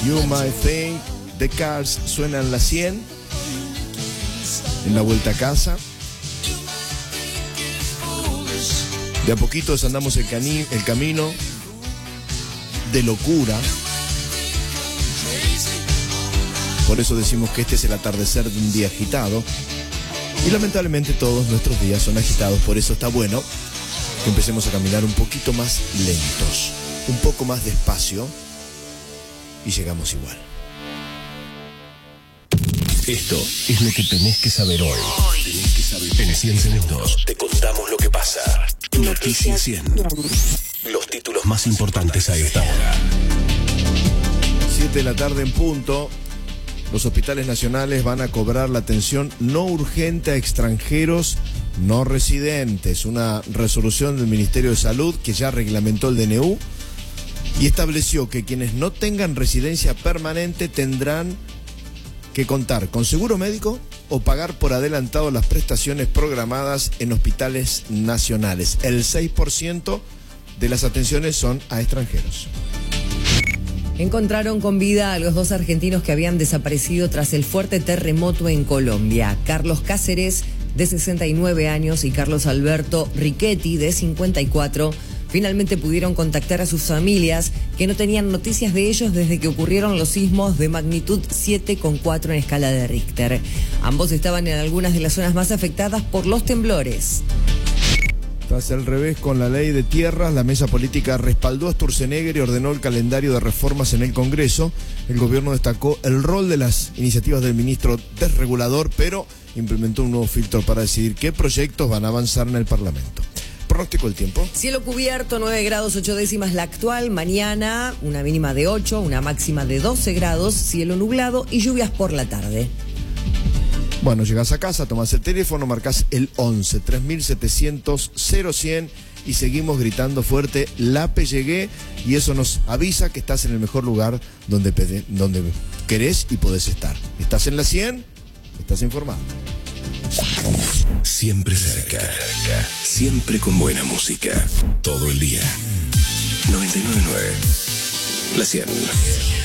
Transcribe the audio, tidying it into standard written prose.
You Might Think, The Cars suenan las 100 en la vuelta a casa. De a poquito desandamos el camino de locura. Por eso decimos que este es el atardecer de un día agitado. Y lamentablemente todos nuestros días son agitados. Por eso está bueno que empecemos a caminar un poquito más lentos, un poco más despacio, y llegamos igual. Esto es lo que tenés que saber hoy. En 100 segundos te contamos lo que pasa. Noticias 100. Los títulos más importantes a esta hora. 7 de la tarde en punto. Los hospitales nacionales van a cobrar la atención no urgente a extranjeros no residentes. Una resolución del Ministerio de Salud que ya reglamentó el DNU y estableció que quienes no tengan residencia permanente tendrán que contar con seguro médico o pagar por adelantado las prestaciones programadas en hospitales nacionales. El 6% de las atenciones son a extranjeros. Encontraron con vida a los dos argentinos que habían desaparecido tras el fuerte terremoto en Colombia. Carlos Cáceres, de 69 años, y Carlos Alberto Riquetti, de 54, finalmente pudieron contactar a sus familias, que no tenían noticias de ellos desde que ocurrieron los sismos de magnitud 7,4 en escala de Richter. Ambos estaban en algunas de las zonas más afectadas por los temblores. Tras el revés con la ley de tierras, la mesa política respaldó a Sturzenegger y ordenó el calendario de reformas en el Congreso. El gobierno destacó el rol de las iniciativas del ministro desregulador, pero implementó un nuevo filtro para decidir qué proyectos van a avanzar en el Parlamento. Pronóstico del tiempo. Cielo cubierto, 9 grados 8 décimas la actual. Mañana una mínima de 8, una máxima de 12 grados, cielo nublado y lluvias por la tarde. Bueno, llegás a casa, tomás el teléfono, marcás el 11 3700 0100 y seguimos gritando fuerte, Lape llegué, y eso nos avisa que estás en el mejor lugar donde querés y podés estar. Estás en la 100, estás informado. Siempre cerca, siempre con buena música, todo el día. 99.9, la 100.